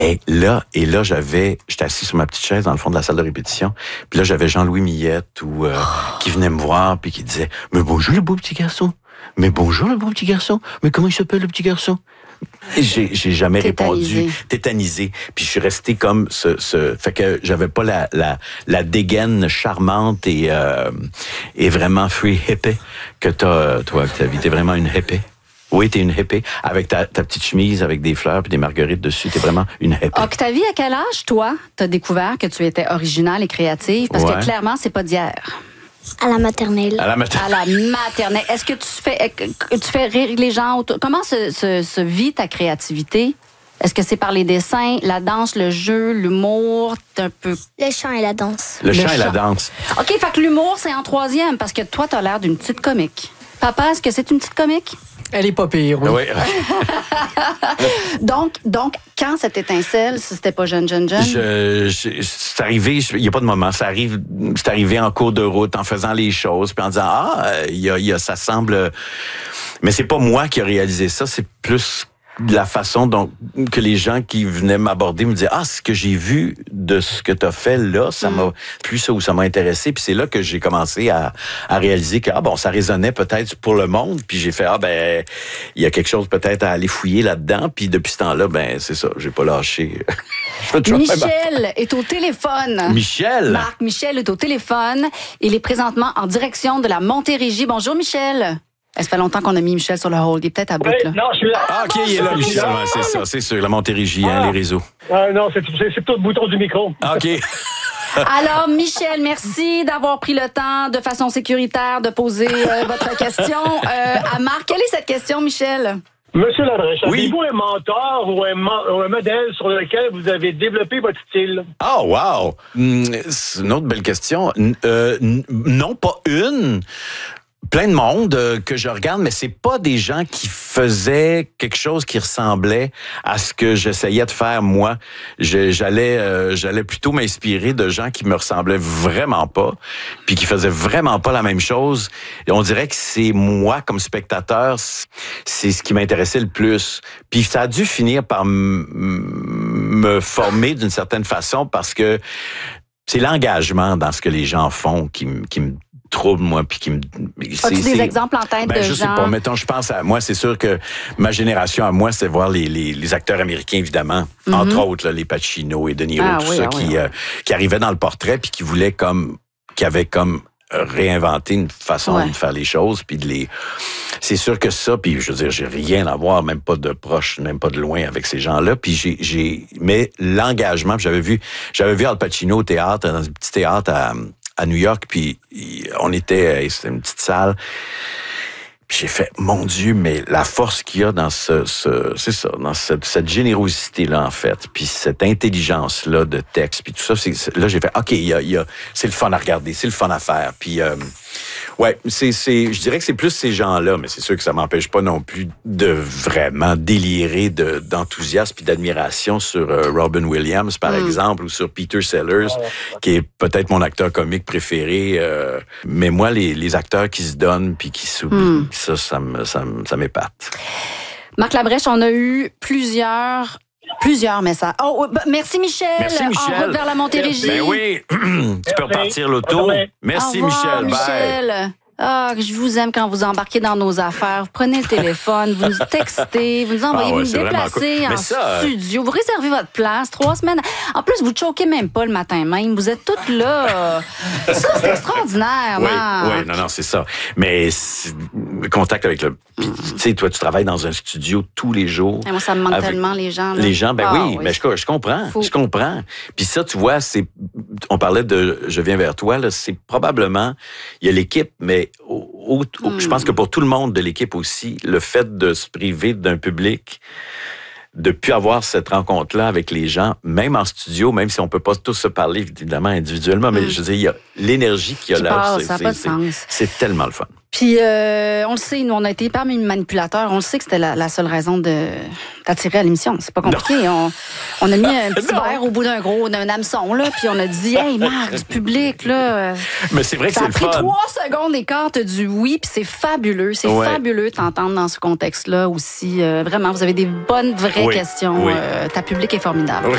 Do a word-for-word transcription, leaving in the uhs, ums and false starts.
Et là, et là, j'avais, j'étais assis sur ma petite chaise dans le fond de la salle de répétition. Puis là, j'avais Jean-Louis Millette ou euh, qui venait me voir puis qui disait « Mais bonjour le beau petit garçon. Mais bonjour le beau petit garçon. Mais comment il s'appelle le petit garçon? » Et j'ai, j'ai jamais Tétanisé. répondu, tétanisé. Puis je suis resté comme ce, ce, fait que j'avais pas la la la dégaine charmante et euh, et vraiment free hippie que t'as toi, Octavie. T'es vraiment une hippie. Oui, t'es une hippie. Avec ta, ta petite chemise, avec des fleurs puis des marguerites dessus, t'es vraiment une hippie. Octavie, à quel âge, toi, t'as découvert que tu étais originale et créative? Parce Ouais. que clairement, c'est pas d'hier. À la maternelle. À la matin. À la maternelle. Est-ce que tu fais, que tu fais rire les gens autour? Comment se, se, se vit ta créativité? Est-ce que c'est par les dessins, la danse, le jeu, l'humour? T'es un peu... Le chant et la danse. Le, Le chant et la chant. danse. OK, fait que l'humour, c'est en troisième, parce que toi, t'as l'air d'une petite comique. Papa, est-ce que c'est une petite comique? Elle est pas pire, oui. Oui. Donc, donc, quand cette étincelle, si c'était pas jeune, jeune, jeune? Je, je, c'est arrivé, il n'y a pas de moment, ça arrive, c'est arrivé en cours de route, en faisant les choses, puis en disant, ah, il y a, il y a, ça semble... Mais c'est pas moi qui a réalisé ça, c'est plus de la façon dont que les gens qui venaient m'aborder me disaient, ah, ce que j'ai vu de ce que tu as fait là, ça m'a plu ça ou ça m'a intéressé. Puis c'est là que j'ai commencé à, à réaliser que, ah bon, ça résonnait peut-être pour le monde. Puis j'ai fait, ah ben, il y a quelque chose peut-être à aller fouiller là-dedans. Puis depuis ce temps-là, ben, c'est ça, j'ai pas lâché. Je fais toujours la même Michel est au téléphone. Michel! Marc Michel est au téléphone. Il est présentement en direction de la Montérégie. Bonjour, Michel. Ça fait longtemps qu'on a mis Michel sur le hold. Il est peut-être à bout, Oui, là. non, je suis là. Ah, OK, il est là, Michel. Ouais, c'est ça, c'est sûr. La Montérégie, hein, les réseaux. Ah, non, c'est, c'est, c'est tout le bouton du micro. Ah, OK. Alors, Michel, merci d'avoir pris le temps de façon sécuritaire de poser euh, votre question euh, à Marc. Quelle est cette question, Michel? Monsieur Labrèche, Oui. avez-vous un mentor ou un, mo- ou un modèle sur lequel vous avez développé votre style? Oh, wow! Hum, c'est une autre belle question. N- euh, n- non, pas une. Plein de monde euh, que je regarde, mais c'est pas des gens qui faisaient quelque chose qui ressemblait à ce que j'essayais de faire moi. Je- j'allais, euh, j'allais plutôt m'inspirer de gens qui me ressemblaient vraiment pas, puis qui faisaient vraiment pas la même chose. Et on dirait que c'est moi comme spectateur, c- c'est ce qui m'intéressait le plus. Puis ça a dû finir par m- me former d'une certaine façon parce que c'est l'engagement dans ce que les gens font qui me qui me trouble, moi, puis qui me... As-tu des exemples en tête ben, de je gens? sais pas. Mettons, je pense à moi, c'est sûr que ma génération à moi, c'est voir les, les, les acteurs américains, évidemment. Mm-hmm. Entre autres, là, les Pacino et De Niro, Ah tout oui, ça, ah qui, oui, euh, qui arrivaient dans le portrait, puis qui voulaient comme... qui avaient comme réinventé une façon Ouais. de faire les choses, puis de les... C'est sûr que ça, puis je veux dire, j'ai rien à voir, même pas de proche, même pas de loin avec ces gens-là, puis j'ai... j'ai mais l'engagement, puis j'avais vu j'avais vu Al Pacino au théâtre, dans un petit théâtre à... à New York, puis on était, c'était une petite salle. Puis j'ai fait, mon Dieu, mais la force qu'il y a dans ce, ce c'est ça, dans cette, cette générosité-là, en fait, puis cette intelligence-là de texte, puis tout ça, c'est, c'est- là, j'ai fait, OK, il y a, il y a, c'est le fun à regarder, c'est le fun à faire. Puis, euh, ouais, c'est, c'est, je dirais que c'est plus ces gens-là, mais c'est sûr que ça m'empêche pas non plus de vraiment délirer de, d'enthousiasme puis d'admiration sur euh, Robin Williams, par Mm. exemple, ou sur Peter Sellers, qui est peut-être mon acteur comique préféré. euh, mais moi, les, les acteurs qui se donnent puis qui s'oublient, Mm. ça, ça, me, ça, me, ça m'épate. Marc Labrèche, on a eu plusieurs... Plusieurs messages. Oh, bah, merci Michel. Merci, Michel. En route vers la Montérégie. Ben oui, tu peux repartir l'auto. Bye-bye. Merci, Au revoir, Michel. Bye. Michel. Ah, je vous aime quand vous embarquez dans nos affaires. Vous prenez le téléphone, vous nous textez, vous nous envoyez, Ah ouais, vous c'est nous vraiment déplacez cool. en Mais ça, euh, studio, vous réservez votre place, trois semaines. En plus, vous choquez même pas le matin même. Vous êtes toutes là. Ça, c'est extraordinaire, Oui, Marc. oui, non, non, c'est ça. Mais c'est- le contact avec le... puis, tu sais, toi, tu travailles dans un studio tous les jours. Et moi, ça me manque Avec- tellement, les gens. Là. Les gens, ben Ah, oui, mais je, je comprends, Faut- je comprends. Puis ça, tu vois, c'est, on parlait de Je viens vers toi, là, c'est probablement, il y a l'équipe, mais au- au- au- je pense que pour tout le monde de l'équipe aussi, le fait de se priver d'un public, de plus avoir cette rencontre-là avec les gens, même en studio, même si on peut pas tous se parler évidemment individuellement, mais Mm. je veux dire, il y a l'énergie qu'il y a Qui là, passe, c'est, ça a c'est- pas de c'est- sens. c'est tellement le fun. Puis, euh, on le sait, nous, on a été parmi les manipulateurs. On le sait que c'était la, la seule raison de t'attirer à l'émission. C'est pas compliqué. On, on a mis un petit Non. verre au bout d'un gros, d'un hameçon, là, puis on a dit, hey, Marc, du public, là. euh, Mais c'est vrai que Ça c'est a le pris fun. trois secondes d'écart, t'as du oui, puis c'est fabuleux. C'est Ouais. fabuleux de t'entendre dans ce contexte-là aussi. Euh, vraiment, vous avez des bonnes, vraies Oui, questions. oui. Euh, ta public est formidable. Oui.